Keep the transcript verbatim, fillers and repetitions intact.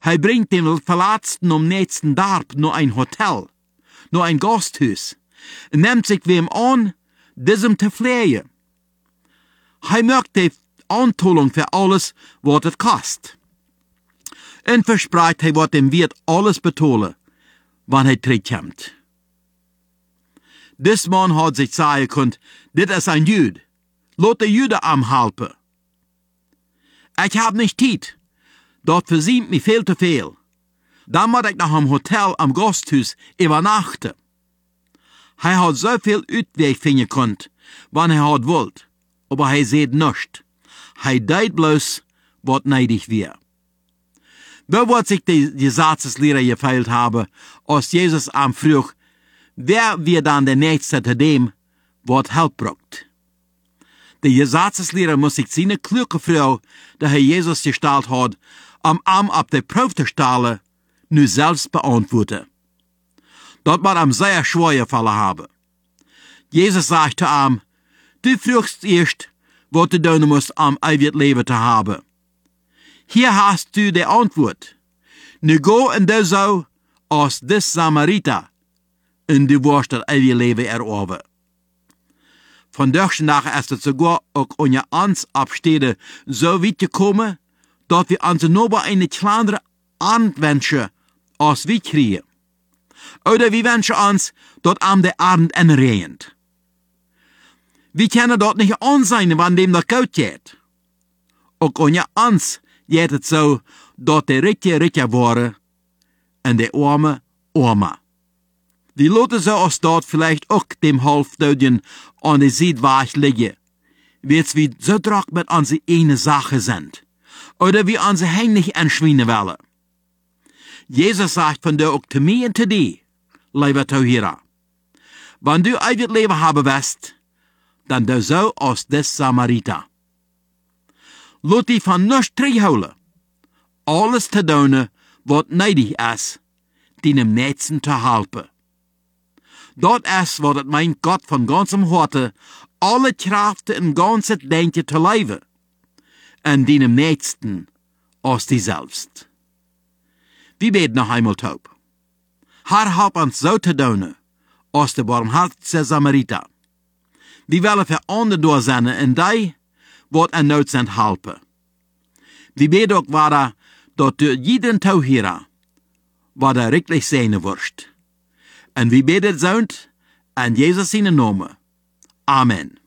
Hij bringt den verlaatsten om nächsten Dorp naar ein Hotel, naar ein Gasthuis, en nimmt sich wem an, diesem te pflegen. Hij maakt die Antollung für alles, wat het kost. En verspreekt hij wat dem Wirt alles betalen, wann hij terugkomt. Dis man had zich zeggen kunt, dit is ein Jude. Laat de Jude am helpen. Ik heb niet tijd. Dat verzint me veel te veel. Dan moet ik nog im Hotel am Gasthuis übernachten. Hij had zoveel uitweg vinden kunt, wanneer hij had wilt, aber hij zei nichts. Hij deed bloos wat neidig weer. Wo wird sich die Gesetzeslehrer gefeilt haben, als Jesus am vroeg, wer wird dann der Nächste zu dem, wat Help braucht? Der Gesetzeslehrer muss sich seine kluge Frau, die Herr Jesus gestellt hat, am Arm ab der Proef te stellen, nu selbst beantworten. Dat wird am sehr schwer gefallen haben. Jesus sagt zu ihm, du fragst erst, wat du tun musst, am ewiges Leben zu haben. Hier hast du die Antwort. Nu go en du so, als des Samariter, en du wirst das ewige Leben erobern. Von dag ist es sogar auch unser ans Abstede so weit gekommen, dass wir uns nur bei eine kleinere Anwünsche als wir kriegen. Oder wir wünschen uns, dass am der Abend enregnet. Wir können dort nicht ansehen, wann dem das gut geht. Auch unser ans geht es so, dass die Ricke Ricke waren und die Arme Arme. Die laten so als dort vielleicht auch dem Halfdöden an der Seitweg liegen, weil wir so drauf mit unserer eine Sache sind. Oder wir unsere Hände nicht entschwinden wollen. Jesus sagt von dir auch zu mir und zu dir, lieber Zuhörer, wenn du ewiges Leben haben willst, dann du so als des Samariter. Laat dich von nichts terughouden. Alles te doen wat neidig is, deinem Nächsten zu helfen. Dat is wat het meint Gott von ganzem Harte, alle Kräfte und ganzes Denken zu leben. Und deinem Nächsten als die selbst. Wir beten noch einmal taub. Herr, help uns so zu tun, als der barmherzige Samariter. Wir wollen für andere durchsenden und die, wat in Not sind, helfen. Wir beten auch weiter, dass du jeden Zuhörer, was er wirklich sehen wirst. Und wir beten so, in Jesus seinen Namen. Amen.